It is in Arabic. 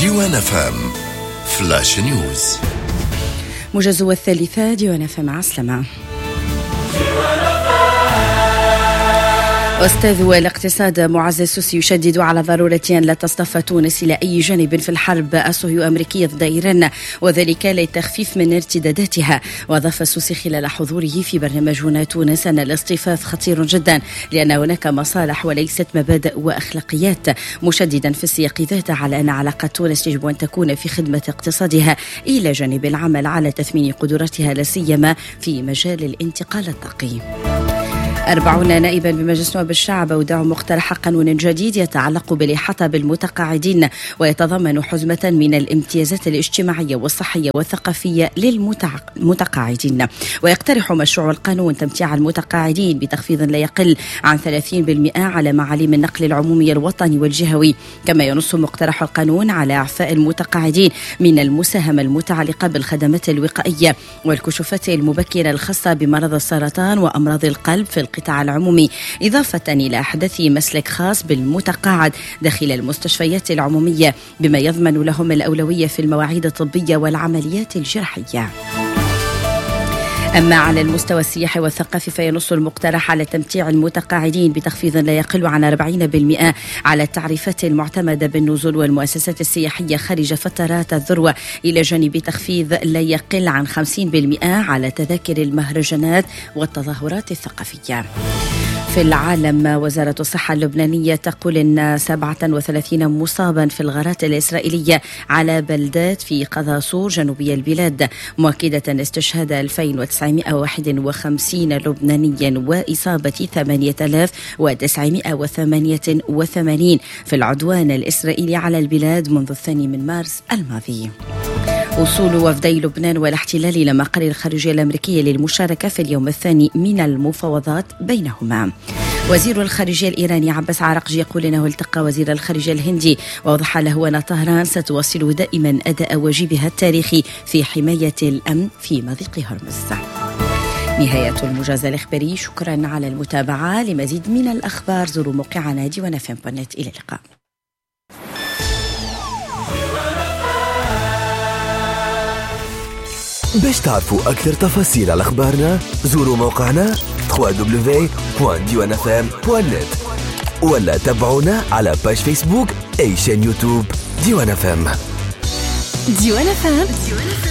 ديوان FM فلاش نيوز. موجز الثالثة ديوان FM عسلامة. أستاذ الاقتصاد معز السوسي يشدد على ضرورة أن لا تصطف تونس إلى أي جانب في الحرب الصهيونية أمريكية ضد إيران، وذلك للتخفيف من ارتداداتها. وأضاف السوسي خلال حضوره في برنامج هنا تونس أن الاصطفاف خطير جدا لأن هناك مصالح وليست مبادئ وأخلاقيات، مشددا في السياق ذاته على أن علاقات تونس يجب أن تكون في خدمة اقتصادها إلى جانب العمل على تثمين قدراتها لا سيما في مجال الانتقال الطاقي. 40 نائبا بمجلس نواب الشعب أودعوا مقترح قانون جديد يتعلق بالإحاطة بالمتقاعدين، ويتضمن حزمة من الامتيازات الاجتماعية والصحية والثقافية للمتقاعدين. ويقترح مشروع القانون تمتيع المتقاعدين بتخفيض لا يقل عن 30% على معاليم النقل العمومي الوطني والجهوي. كما ينص مقترح القانون على إعفاء المتقاعدين من المساهمة المتعلقة بالخدمات الوقائية والكشوفات المبكرة الخاصة بمرض السرطان وأمراض القلب في القطاع العمومي، إضافة إلى إحداث مسلك خاص بالمتقاعد داخل المستشفيات العمومية بما يضمن لهم الأولوية في المواعيد الطبية والعمليات الجراحية. أما على المستوى السياحي والثقافي فينص المقترح على تمتيع المتقاعدين بتخفيض لا يقل عن 40% على التعريفات المعتمدة بالنزول والمؤسسات السياحية خارج فترات الذروة، إلى جانب تخفيض لا يقل عن 50% على تذاكر المهرجانات والتظاهرات الثقافية. في العالم، وزارة الصحة اللبنانية تقول أن 37 مصابا في الغارات الإسرائيلية على بلدات في قذاصور جنوبي البلاد، مؤكدة استشهاد 2951 لبنانيا وإصابة 8988 في العدوان الإسرائيلي على البلاد منذ 2 مارس الماضي. وصول وفدي لبنان والاحتلال إلى مقر الخارجية الأمريكية للمشاركة في اليوم الثاني من المفاوضات بينهما. وزير الخارجية الإيراني عباس عراقجي يقول أنه التقى وزير الخارجية الهندي وأوضح له أن طهران ستواصل دائما أداء واجبها التاريخي في حماية الأمن في مضيق هرمز. نهاية الموجز الإخباري، شكرا على المتابعة. لمزيد من الأخبار زوروا موقعنا ديوان FM.net. إلى اللقاء. باش تعرفوا أكثر تفاصيل على أخبارنا زوروا موقعنا www.diwanfm.net ولا تابعونا على باج فيسبوك أي شان يوتيوب ديوان FM.